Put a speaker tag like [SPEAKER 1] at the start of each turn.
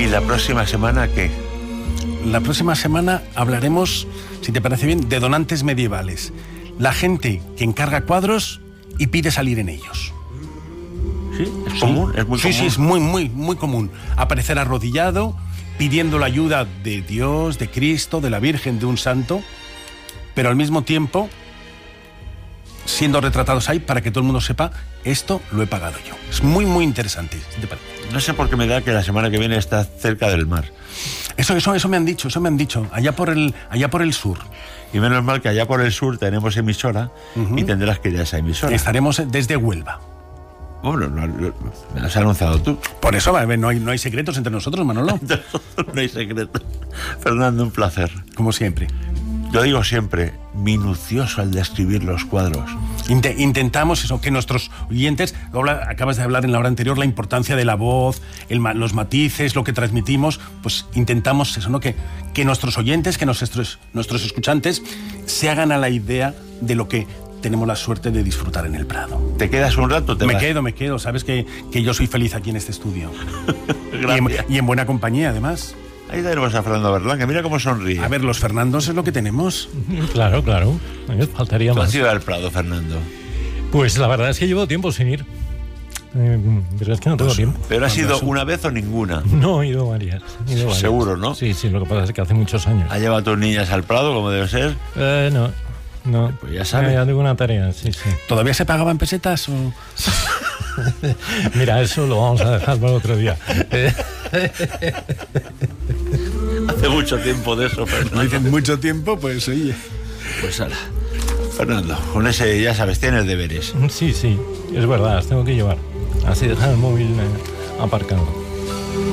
[SPEAKER 1] la próxima semana qué?
[SPEAKER 2] La próxima semana hablaremos, si te parece bien, de donantes medievales. La gente que encarga cuadros y pide salir en ellos.
[SPEAKER 1] ¿Sí? ¿Es común? ¿Es muy común?
[SPEAKER 2] Sí, es muy común. Aparecer arrodillado, pidiendo la ayuda de Dios, de Cristo, de la Virgen, de un santo, pero al mismo tiempo siendo retratados ahí para que todo el mundo sepa, esto lo he pagado yo. Es muy interesante, si te parece.
[SPEAKER 1] No sé por qué me da que la semana que viene está cerca del mar.
[SPEAKER 2] Eso me han dicho, allá por el sur.
[SPEAKER 1] Y menos mal que allá por el sur tenemos emisora y tendrás que ir a esa emisora.
[SPEAKER 2] Estaremos desde Huelva.
[SPEAKER 1] Bueno, me lo has anunciado tú.
[SPEAKER 2] Por eso no hay secretos entre nosotros, Manolo.
[SPEAKER 1] No hay secretos. Fernando, un placer.
[SPEAKER 2] Como siempre.
[SPEAKER 1] Yo digo siempre, minucioso al describir los cuadros.
[SPEAKER 2] Intentamos eso, que nuestros oyentes, acabas de hablar en la hora anterior, la importancia de la voz, los matices, lo que transmitimos, pues intentamos eso, ¿no? Que nuestros oyentes, que nuestros escuchantes se hagan a la idea de lo que tenemos la suerte de disfrutar en el Prado.
[SPEAKER 1] ¿Te quedas un rato?
[SPEAKER 2] Me quedo. Sabes que yo soy feliz aquí en este estudio. y en buena compañía, además.
[SPEAKER 1] Ahí tenemos a Fernando Berlanga, mira cómo sonríe.
[SPEAKER 2] A ver, los Fernandos es lo que tenemos.
[SPEAKER 3] Claro. A mí faltaría más.
[SPEAKER 1] ¿Tú has ido al Prado, Fernando?
[SPEAKER 3] Pues la verdad es que llevo tiempo sin ir. Pero es que no tengo tiempo.
[SPEAKER 1] ¿Pero has ido una vez o ninguna?
[SPEAKER 3] No, he ido varias.
[SPEAKER 1] Seguro, ¿no?
[SPEAKER 3] Sí, lo que pasa es que hace muchos años.
[SPEAKER 1] ¿Ha llevado a tus niñas al Prado, como debe ser?
[SPEAKER 3] No.
[SPEAKER 1] Pues ya sabes.
[SPEAKER 3] Ya tengo una tarea, sí.
[SPEAKER 2] ¿Todavía se pagaban pesetas o...?
[SPEAKER 3] Mira, eso lo vamos a dejar para otro día.
[SPEAKER 1] Hace mucho tiempo de eso, Fernando.
[SPEAKER 2] No dicen mucho tiempo, pues oye.
[SPEAKER 1] Pues ala. Fernando, con ese, ya sabes, tienes deberes.
[SPEAKER 3] Sí, es verdad, las tengo que llevar. Así dejar el móvil aparcado.